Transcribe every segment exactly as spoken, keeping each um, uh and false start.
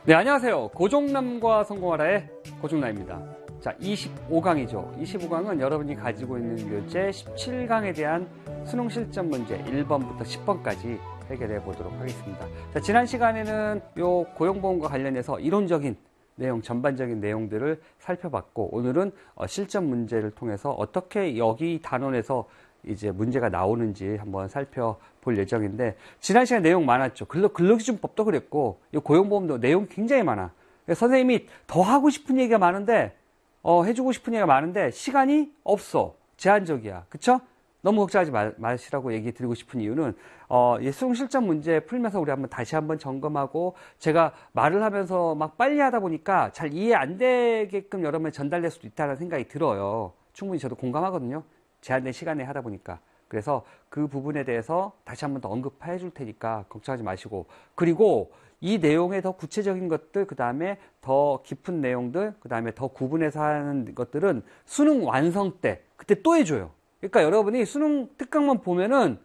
네, 안녕하세요. 고종남과 성공하라의 고종남입니다. 자, 이십오 강이죠. 이십오 강은 여러분이 가지고 있는 교재 십칠 강에 대한 수능 실전 문제 일 번부터 십 번까지 해결해 보도록 하겠습니다. 자, 지난 시간에는 요 고용보험과 관련해서 이론적인 내용, 전반적인 내용들을 살펴봤고, 오늘은 어, 실전 문제를 통해서 어떻게 여기 단원에서 이제 문제가 나오는지 한번 살펴볼 예정인데, 지난 시간 내용 많았죠. 근로, 근로기준법도 그랬고, 이 고용보험도 내용 굉장히 많아. 선생님이 더 하고 싶은 얘기가 많은데, 어, 해주고 싶은 얘기가 많은데, 시간이 없어. 제한적이야. 그쵸? 너무 걱정하지 마, 마시라고 얘기 드리고 싶은 이유는, 어, 이 수능 실전 문제 풀면서 우리 한번 다시 한번 점검하고, 제가 말을 하면서 막 빨리 하다 보니까 잘 이해 안 되게끔 여러분에 전달될 수도 있다는 생각이 들어요. 충분히 저도 공감하거든요. 제한된 시간에 하다 보니까. 그래서 그 부분에 대해서 다시 한번 더 언급해 줄 테니까 걱정하지 마시고. 그리고 이 내용의 더 구체적인 것들, 그 다음에 더 깊은 내용들, 그 다음에 더 구분해서 하는 것들은 수능 완성 때, 그때 또 해줘요. 그러니까 여러분이 수능 특강만 보면은,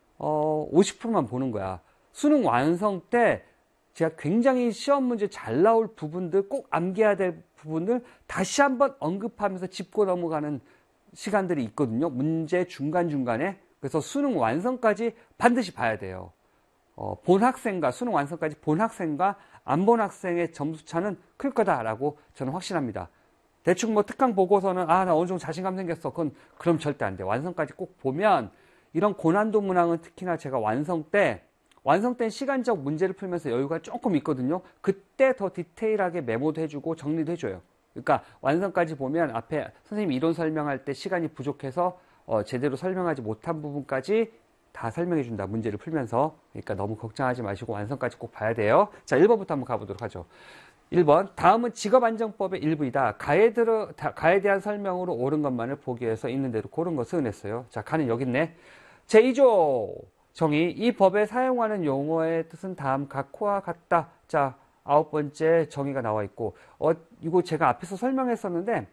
어, 오십 퍼센트만 보는 거야. 수능 완성 때 제가 굉장히 시험 문제 잘 나올 부분들, 꼭 암기해야 될 부분을 다시 한번 언급하면서 짚고 넘어가는 시간들이 있거든요. 문제 중간중간에. 그래서 수능 완성까지 반드시 봐야 돼요. 어, 본 학생과 수능 완성까지 본 학생과 안 본 학생의 점수 차는 클 거다라고 저는 확신합니다. 대충 뭐 특강 보고서는 아, 나 어느 정도 자신감 생겼어. 그건 그럼 절대 안 돼. 완성까지 꼭 보면 이런 고난도 문항은 특히나 제가 완성 때 완성된 시간적 문제를 풀면서 여유가 조금 있거든요. 그때 더 디테일하게 메모도 해주고 정리도 해줘요. 그러니까 완성까지 보면 앞에 선생님 이론 설명할 때 시간이 부족해서 어, 제대로 설명하지 못한 부분까지 다 설명해 준다. 문제를 풀면서. 그러니까 너무 걱정하지 마시고 완성까지 꼭 봐야 돼요. 자, 일 번부터 한번 가보도록 하죠. 일 번, 다음은 직업안정법의 일부이다. 가에, 들어, 가에 대한 설명으로 옳은 것만을 보기 위해서 있는 대로 고른 것을 은했어요. 자, 가는 여기 있네. 제이 조 정의, 이 법에 사용하는 용어의 뜻은 다음 각호와 같다. 자, 아홉 번째 정의가 나와 있고, 어, 이거 제가 앞에서 설명했었는데,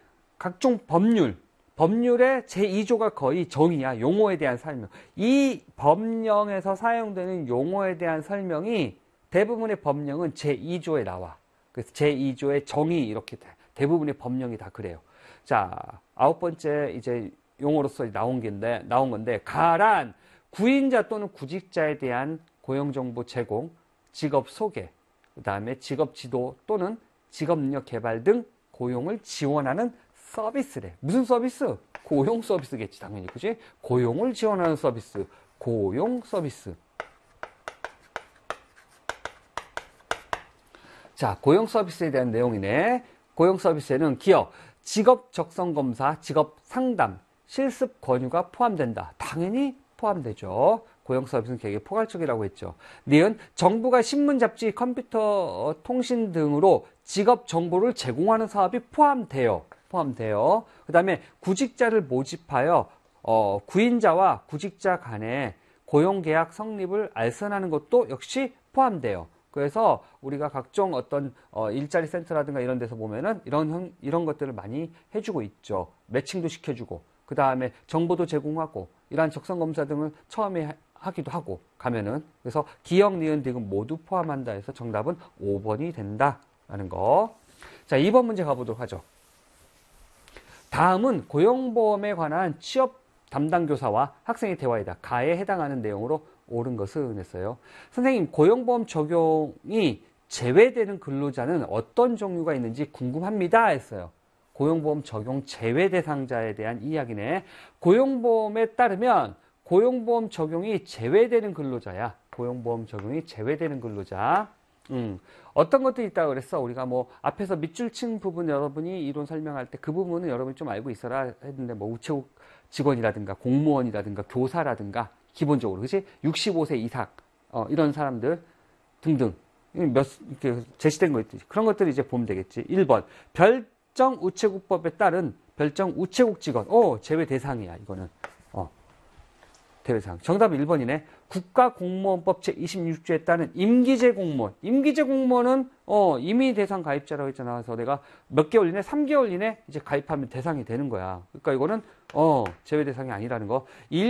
각종 법률, 법률의 제이 조가 거의 정의야. 용어에 대한 설명. 이 법령에서 사용되는 용어에 대한 설명이 대부분의 법령은 제이 조에 나와. 그래서 제이 조의 정의 이렇게 돼. 대부분의 법령이 다 그래요. 자, 아홉 번째 이제 용어로서 나온 건데, 나온 건데, 가란 구인자 또는 구직자에 대한 고용정보 제공, 직업 소개, 그 다음에 직업 지도 또는 직업 능력 개발 등 고용을 지원하는 서비스래. 무슨 서비스? 고용 서비스겠지, 당연히. 그지? 고용을 지원하는 서비스. 고용 서비스. 자, 고용 서비스에 대한 내용이네. 고용 서비스에는 기업, 직업 적성 검사, 직업 상담, 실습 권유가 포함된다. 당연히 포함되죠. 고용 서비스는 되게 포괄적이라고 했죠. 니은 정부가 신문, 잡지, 컴퓨터, 통신 등으로 직업 정보를 제공하는 사업이 포함돼요. 포함돼요. 그 다음에 구직자를 모집하여 어, 구인자와 구직자 간의 고용계약 성립을 알선하는 것도 역시 포함돼요. 그래서 우리가 각종 어떤 어, 일자리 센터라든가 이런 데서 보면은 이런 이런 것들을 많이 해주고 있죠. 매칭도 시켜주고, 그 다음에 정보도 제공하고, 이러한 적성검사 등을 처음에 하기도 하고 가면은. 그래서 기역, 니은, 디귿 모두 포함한다 해서 정답은 오 번이 된다라는 거. 자, 이 번 문제 가보도록 하죠. 다음은 고용보험에 관한 취업 담당 교사와 학생의 대화이다. 가에 해당하는 내용으로 옳은 것을 은했어요. 선생님, 고용보험 적용이 제외되는 근로자는 어떤 종류가 있는지 궁금합니다 했어요. 고용보험 적용 제외 대상자에 대한 이야기네. 고용보험에 따르면 고용보험 적용이 제외되는 근로자야. 고용보험 적용이 제외되는 근로자. 음, 어떤 것들이 있다고 그랬어? 우리가 뭐 앞에서 밑줄 친 부분 여러분이 이론 설명할 때 그 부분은 여러분이 좀 알고 있어라 했는데, 뭐 우체국 직원이라든가 공무원이라든가 교사라든가 기본적으로, 그치? 육십오 세 이상 어, 이런 사람들 등등 몇 이렇게 제시된 거 있지. 그런 것들을 이제 보면 되겠지. 일 번 별정 우체국법에 따른 별정 우체국 직원, 오, 제외 대상이야. 이거는 어, 대상. 정답은 일 번이네. 국가공무원법 제이십육 조에 따른 임기제 공무원. 임기제 공무원은 어, 임의 대상 가입자라고 했잖아. 그래서 내가 몇 개월 이내, 삼 개월 이내 이제 가입하면 대상이 되는 거야. 그러니까 이거는 어, 제외 대상이 아니라는 거.